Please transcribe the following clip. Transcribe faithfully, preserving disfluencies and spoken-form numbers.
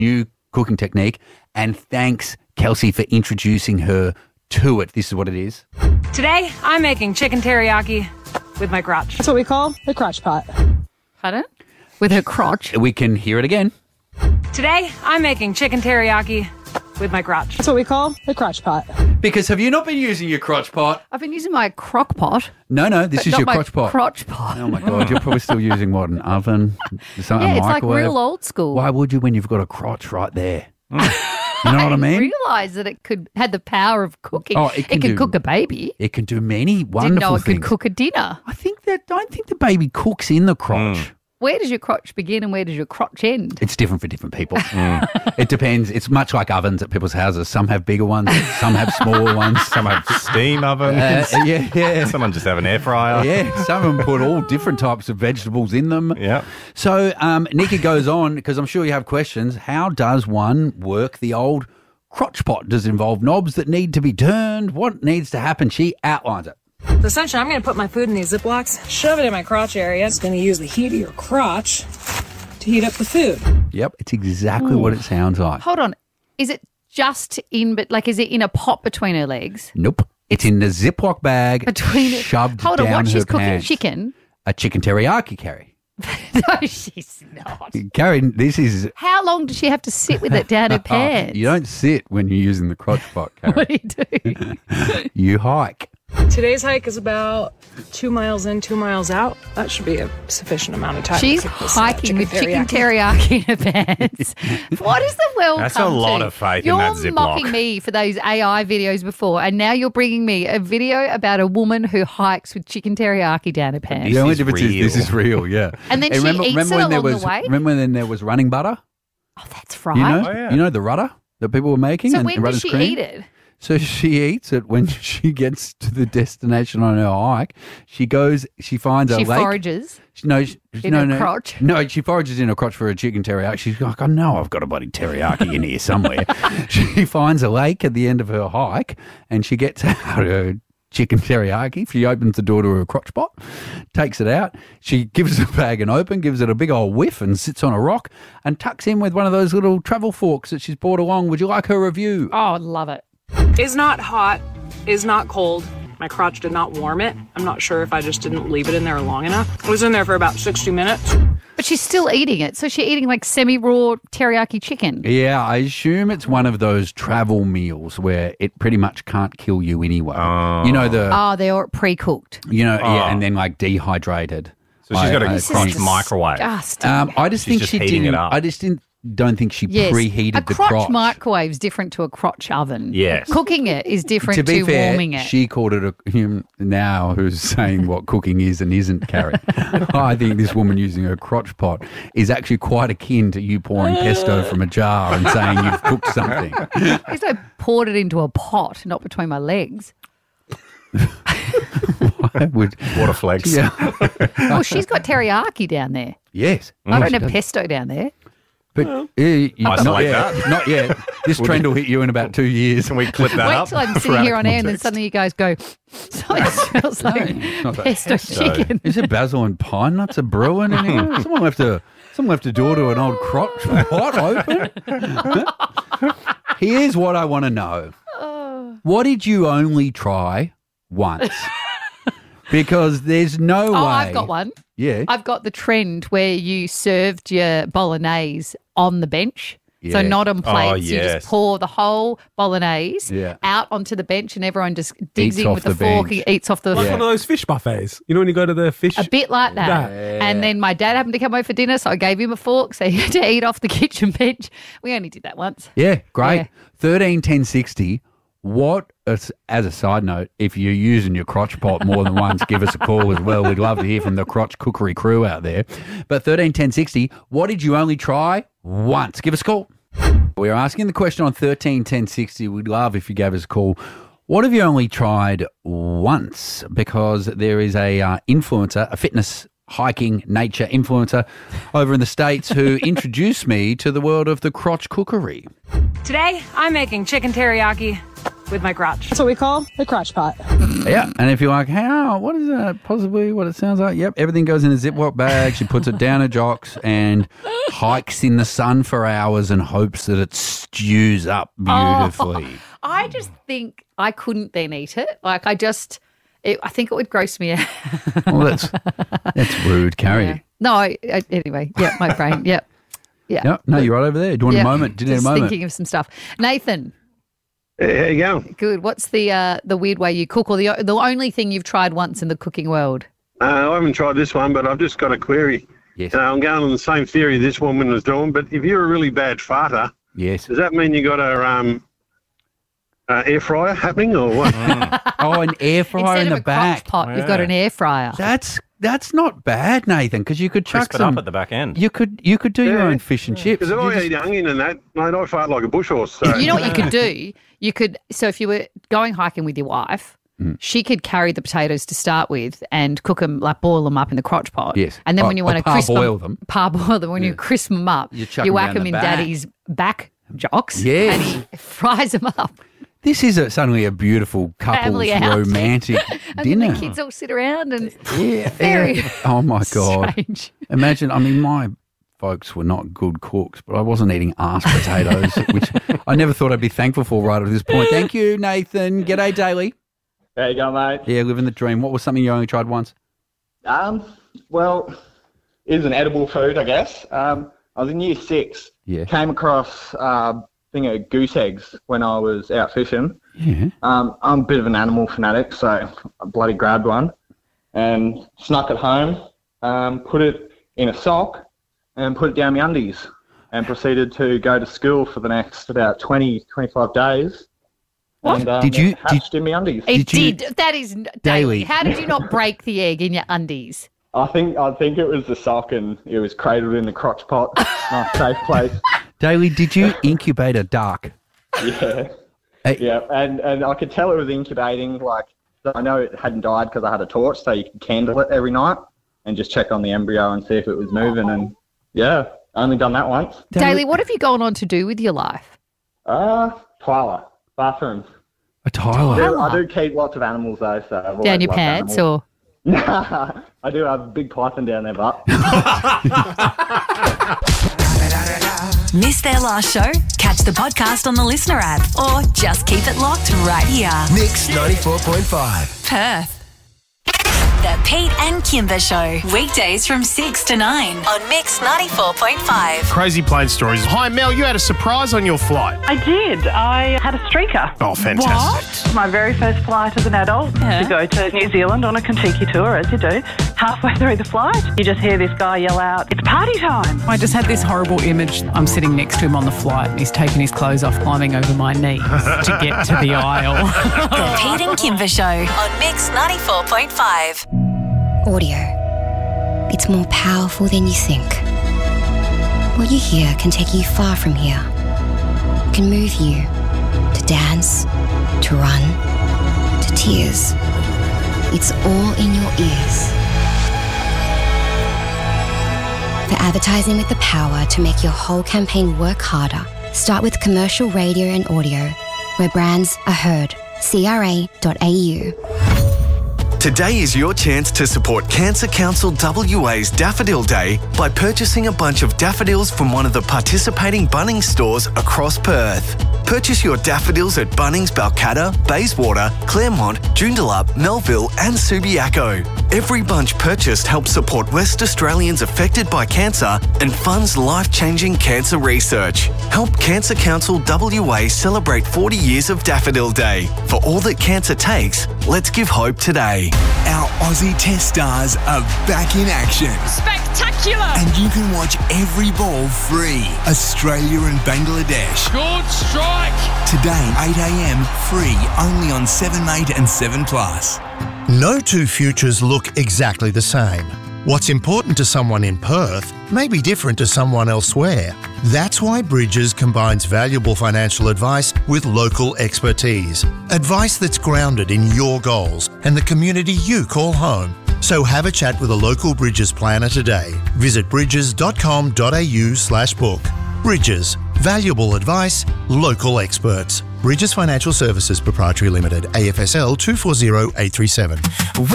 new cooking technique, and thanks, Kelsey, for introducing her to it. This is what it is. Today, I'm making chicken teriyaki with my crotch. That's what we call the crotch pot. Pardon? With her crotch. We can hear it again. Today, I'm making chicken teriyaki with my crotch. That's what we call the crotch pot. Because have you not been using your crotch pot? I've been using my crock pot. No, no, this but is not your my crotch pot. crotch pot. Oh, my God. You're probably still using what, an oven? Something, Yeah, a it's like microwave? real old school. Why would you when you've got a crotch right there? You know what I mean? Realise that it could had the power of cooking. Oh, it can could do- cook a baby. It can do many wonderful Didn't know it things. could cook a dinner. I think that I don't think the baby cooks in the crotch. Where does your crotch begin and where does your crotch end? It's different for different people. It depends. It's much like ovens at people's houses. Some have bigger ones, some have smaller ones. Some have steam ovens. Uh, yeah, yeah. Someone just have an air fryer. Yeah, some of them put all different types of vegetables in them. Yeah. So um, Nikki goes on, because I'm sure you have questions. How does one work the old crotch pot? Does it involve knobs that need to be turned? What needs to happen? She outlines it. So essentially, I'm going to put my food in these Ziplocs, shove it in my crotch area. It's going to use the heat of your crotch to heat up the food. Yep, it's exactly what it sounds like. Hold on. Is it just in, but like, is it in a pot between her legs? Nope. It's in the Ziploc bag, Between it. shoved Hold down on, what her she's cooking? pants. Chicken? A chicken teriyaki, Carrie. No, she's not. Carrie, this is... How long does she have to sit with it down her pants? You don't sit when you're using the crotch pot, Carrie. What do you do? You hike. Today's hike is about two miles in, two miles out. That should be a sufficient amount of time. to She's cook this, uh, hiking with chicken teriyaki. teriyaki in her pants. What is the world That's come a lot to? of faith in you're that Ziploc. mocking me for those A I videos before, and now you're bringing me a video about a woman who hikes with chicken teriyaki down her pants. This The only is difference is this real. is real, yeah. And then she remember, eats remember it when there along was, the way? Remember when there was running butter? Oh, that's right. You know, Oh, yeah. you know the rudder that people were making. so and, when and does Rudder's she cream? eat it? So she eats it when she gets to the destination on her hike. She goes, she finds She a lake. forages. She- No, she, In no, her no, crotch? No, she forages in her crotch for a chicken teriyaki. She's like, I know I've got a bloody teriyaki in here somewhere. She finds a lake at the end of her hike, and she gets out her chicken teriyaki. She opens the door to her crotch pot, takes it out. She gives the bag an open, gives it a big old whiff, and sits on a rock and tucks in with one of those little travel forks that she's brought along. Would you like her review? Oh, I love it. Is not hot, is not cold. My crotch did not warm it. I'm not sure if I just didn't leave it in there long enough. It was in there for about sixty minutes. But she's still eating it. So she's eating like semi-raw teriyaki chicken. Yeah, I assume it's one of those travel meals where it pretty much can't kill you anyway. You know the, Oh, they're all pre-cooked. you know, Oh. yeah, and then like dehydrated. So she's I- got a I- crotch microwave. Disgusting. Um, I just She's think just she heating didn't. it up. I just didn't. Don't think she Yes, preheated a the crotch, crotch. microwave is different to a crotch oven. Yes. Cooking it is different to to, be fair, warming it. she called it a him now who's saying what cooking is and isn't, Carrie. I think this woman using her crotch pot is actually quite akin to you pouring pesto from a jar and saying you've cooked something. At least I poured it into a pot, not between my legs. I would, What a flex. yeah. Well, she's got teriyaki down there. Yes. I don't She have does. pesto down there. But uh, you, not Isolate yet. that. Not yet. This trend will hit you in about two years. Can we clip that Wait up? till I'm for sitting our here on air and then context? suddenly you guys go, something smells like not that pesto pesto. chicken. Is it basil and pine nuts are brewing in here? Someone left a someone left a door to an old crotch pot open. Here's what I want to know. What did you only try once? Because there's no Oh, way. I've got one. Yeah. I've got the trend where you served your bolognese on the bench. So Yeah. not on plates. You yes. just pour the whole bolognese Yeah. out onto the bench and everyone just digs Eats in off with the, the fork bench. and eats off the Like Yeah. one of those fish buffets. You know when you go to the fish? A bit like that. That. And then my dad happened to come over for dinner, so I gave him a fork so he had to eat off the kitchen bench. We only did that once. Yeah, great. Yeah. Thirteen ten sixty. What, as, as a side note, if you're using your crotch pot more than once, give us a call as well. We'd love to hear from the crotch cookery crew out there. But thirteen ten sixty, what did you only try once? Give us a call. We're asking the question on thirteen ten sixty. We'd love if you gave us a call. What have you only tried once? Because there is a uh, influencer, a fitness hiking nature influencer over in the States who introduced me to the world of the crotch cookery. Today, I'm making chicken teriyaki with my crotch. That's what we call the crotch pot. Yeah, and if you're like, how, what is that possibly what it sounds like? Yep, everything goes in a Ziploc bag. She puts it down her jocks and hikes in the sun for hours and hopes that it stews up beautifully. Oh, I just think I couldn't then eat it. Like I just, it, I think it would gross me out. Well, that's that's rude, Carrie. Yeah. No, I, I, anyway, yeah, my brain, yeah. Yeah. No, no, you're right over there. Do you want yeah. a moment? Do you need a Just moment? thinking of some stuff. Nathan. Hey, how you going? Good. What's the uh, the weird way you cook, or the the only thing you've tried once in the cooking world? Uh, I haven't tried this one, but I've just got a query. Yes. Uh, I'm going on the same theory this woman was doing, but if you're a really bad farter, Yes. does that mean you got a um, uh, air fryer happening or what? Oh, an air fryer Instead in of the a back. crock pot, you've got Yeah. an air fryer. That's that's not bad, Nathan, because you could chuck Crisp it some up at the back end. You could you could do your Yeah. own fish and chips. Because if You I just- eat onion and that, mate, I fart like a bush horse. So. You know what you could do? You could, so if you were going hiking with your wife, Mm. she could carry the potatoes to start with and cook them, like boil them up in the crotch pot. Yes. And then Oh, when you or want to crisp parboil them. parboil them, when you crisp them up, You you, chuck 'em whack down them the in back. Daddy's back jocks. Yes. And he fries them up. This is a, suddenly a beautiful couple's Family outing. romantic And dinner. then the kids all sit around and yeah, very yeah. Oh my god! strange. Imagine. I mean, my folks were not good cooks, but I wasn't eating arse potatoes, which I never thought I'd be thankful for right at this point. Thank you, Nathan. G'day, Daly. How you going, mate? Yeah, living the dream. What was something you only tried once? Um, well, it is an edible food, I guess. Um, I was in year six. Yeah. Came across uh, thing of goose eggs when I was out fishing. Yeah. Um, I'm a bit of an animal fanatic, so I bloody grabbed one and snuck it home, um, put it in a sock and put it down my undies and proceeded to go to school for the next about twenty, twenty-five days. What? And, um, Did you- it hatched in my undies. It Did you- did. That is n- Daily. daily. How did you not break the egg in your undies? I think I think it was the sock and it was cradled in the crotch pot. Nice safe place. Daly, did you incubate a duck? Yeah. Hey. Yeah, and, and I could tell it was incubating. Like, I know it hadn't died because I had a torch, so you could candle it every night and just check on the embryo and see if it was moving. And yeah, only done that once. Daily, what have you gone on to do with your life? Uh, Twilight, bathrooms. A Tyler. I do, I do keep lots of animals though, so I've always Down your loved pants animals. or? Nah, I do have a big python down there, but Missed their last show? Catch the podcast on the Listener app or just keep it locked right here. Mix ninety-four point five. Perth. The Pete and Kimber Show. Weekdays from six to nine on Mix ninety-four point five. Crazy plane stories. Hi, Mel, you had a surprise on your flight. I did. I had a streaker. Oh, fantastic. My very first flight as an adult to go to New Zealand on a Kentucky tour, as you do. Halfway through the flight, you just hear this guy yell out, "It's party time!" I just had this horrible image. I'm sitting next to him on the flight and he's taking his clothes off, climbing over my knees to get to the aisle. The Pete and Kimber Show on Mix ninety-four point five. Audio. It's more powerful than you think. What you hear can take you far from here. It can move you to dance, to run, to tears. It's all in your ears. For advertising with the power to make your whole campaign work harder, start with commercial radio and audio, where brands are heard. C R A dot A U. Today is your chance to support Cancer Council W A's Daffodil Day by purchasing a bunch of daffodils from one of the participating Bunnings stores across Perth. Purchase your daffodils at Bunnings, Balcatta, Bayswater, Claremont, Joondalup, Melville and Subiaco. Every bunch purchased helps support West Australians affected by cancer and funds life-changing cancer research. Help Cancer Council W A celebrate forty years of Daffodil Day. For all that cancer takes, let's give hope today. Our Aussie Test stars are back in action. Spectacular! And you can watch every ball free. Australia and Bangladesh. Good strike! Today, eight a.m, free, only on seven mate and seven plus. No two futures look exactly the same. What's important to someone in Perth may be different to someone elsewhere. That's why Bridges combines valuable financial advice with local expertise. Advice that's grounded in your goals and the community you call home. So have a chat with a local Bridges planner today. Visit bridges dot com dot a u slash book. Bridges. Valuable advice, local experts. Bridges Financial Services Proprietary Limited, A F S L two four zero eight three seven.